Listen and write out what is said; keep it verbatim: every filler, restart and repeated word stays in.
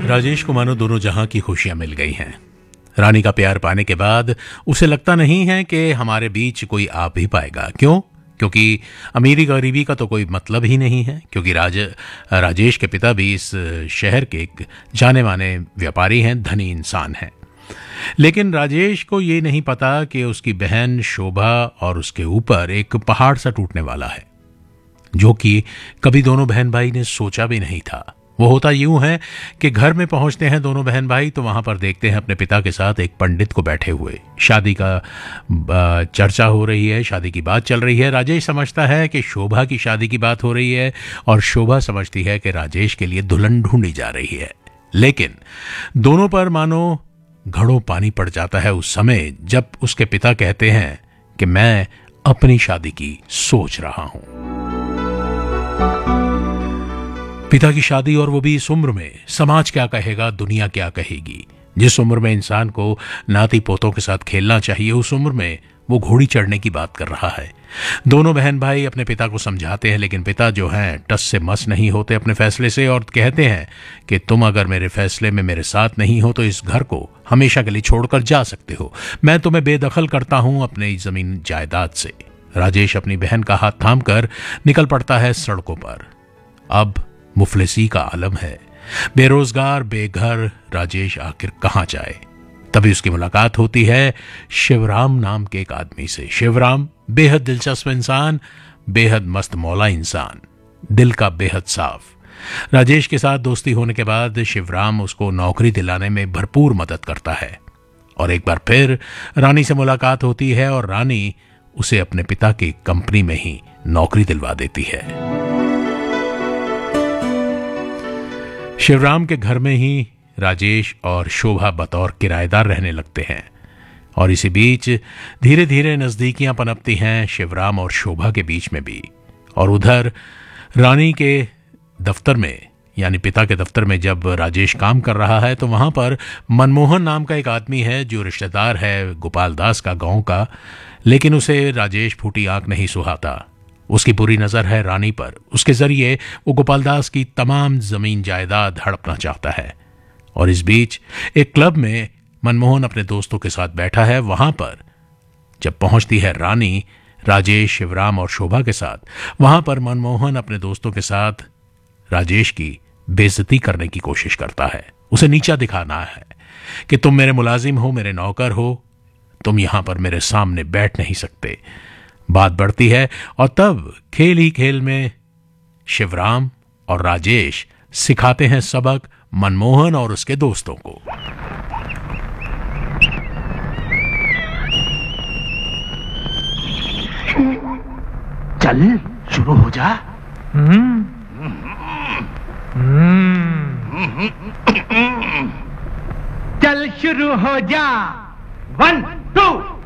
राजेश को मानो दोनों जहां की खुशियां मिल गई हैं। रानी का प्यार पाने के बाद उसे लगता नहीं है कि हमारे बीच कोई आ भी पाएगा। क्यों? क्योंकि अमीरी गरीबी का तो कोई मतलब ही नहीं है, क्योंकि राज राजेश के पिता भी इस शहर के एक जाने माने व्यापारी हैं, धनी इंसान हैं। लेकिन राजेश को ये नहीं पता कि उसकी बहन शोभा और उसके ऊपर एक पहाड़ सा टूटने वाला है, जो कि कभी दोनों बहन भाई ने सोचा भी नहीं था। वो होता यूं है कि घर में पहुंचते हैं दोनों बहन भाई तो वहां पर देखते हैं अपने पिता के साथ एक पंडित को बैठे हुए। शादी का चर्चा हो रही है, शादी की बात चल रही है। राजेश समझता है कि शोभा की शादी की बात हो रही है और शोभा समझती है कि राजेश के लिए दुल्हन ढूंढी जा रही है। लेकिन दोनों पर मानो घड़ों पानी पड़ जाता है उस समय जब उसके पिता कहते हैं कि मैं अपनी शादी की सोच रहा हूं। पिता की शादी, और वो भी इस उम्र में। समाज क्या कहेगा, दुनिया क्या कहेगी। जिस उम्र में इंसान को नाती पोतों के साथ खेलना चाहिए, उस उम्र में वो घोड़ी चढ़ने की बात कर रहा है। दोनों बहन भाई अपने पिता को समझाते हैं, लेकिन पिता जो हैं टस से मस नहीं होते अपने फैसले से और कहते हैं कि तुम अगर मेरे फैसले में मेरे साथ नहीं हो तो इस घर को हमेशा के लिए छोड़कर जा सकते हो। मैं तुम्हें बेदखल करता हूं अपने जमीन जायदाद से। राजेश अपनी बहन का हाथ थामकर निकल पड़ता है सड़कों पर। अब मुफलिसी का आलम है, बेरोजगार बेघर राजेश आखिर कहां जाए। तभी उसकी मुलाकात होती है शिवराम नाम के एक आदमी से। शिवराम बेहद दिलचस्प इंसान, बेहद मस्त मौला इंसान, दिल का बेहद साफ। राजेश के साथ दोस्ती होने के बाद शिवराम उसको नौकरी दिलाने में भरपूर मदद करता है और एक बार फिर रानी से मुलाकात होती है और रानी उसे अपने पिता की कंपनी में ही नौकरी दिलवा देती है। शिवराम के घर में ही राजेश और शोभा बतौर किराएदार रहने लगते हैं और इसी बीच धीरे धीरे नजदीकियां पनपती हैं शिवराम और शोभा के बीच में भी। और उधर रानी के दफ्तर में, यानी पिता के दफ्तर में जब राजेश काम कर रहा है तो वहां पर मनमोहन नाम का एक आदमी है जो रिश्तेदार है गोपाल दास का, गांव का। लेकिन उसे राजेश फूटी आंख नहीं सुहाता। उसकी पूरी नजर है रानी पर। उसके जरिए वो गोपाल दास की तमाम जमीन जायदाद हड़पना चाहता है। और इस बीच एक क्लब में मनमोहन अपने दोस्तों के साथ बैठा है। वहां पर जब पहुंचती है रानी राजेश, शिवराम और शोभा के साथ, वहां पर मनमोहन अपने दोस्तों के साथ राजेश की बेइज्जती करने की कोशिश करता है। उसे नीचा दिखाना है कि तुम मेरे मुलाजिम हो, मेरे नौकर हो, तुम यहां पर मेरे सामने बैठ नहीं सकते। बात बढ़ती है और तब खेल ही खेल में शिवराम और राजेश सिखाते हैं सबक मनमोहन और उसके दोस्तों को। चल शुरू हो जा। चल शुरू हो जा। One two